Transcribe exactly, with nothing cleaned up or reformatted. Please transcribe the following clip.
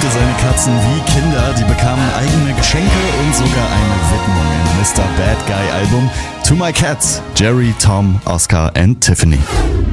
liebte seine Katzen wie Kinder. Die bekamen eigene Geschenke und sogar eine Widmung im Mister Bad Guy Album. To My Cats, Jerry, Tom, Oscar and Tiffany.